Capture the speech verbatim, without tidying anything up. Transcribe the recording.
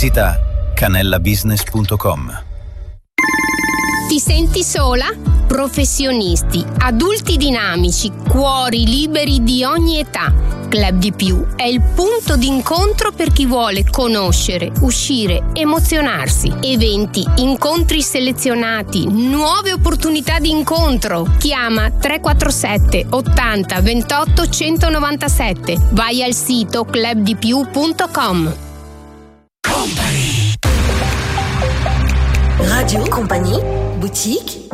Visita canella business punto com. Ti senti sola? Professionisti, adulti dinamici, cuori liberi di ogni età. Club di Più è il punto d'incontro per chi vuole conoscere, uscire, emozionarsi. Eventi, incontri selezionati, nuove opportunità di incontro. Chiama tre quattro sette ottanta ventotto centonovantasette. Vai al sito club di più punto com. Radio Compagnie, boutique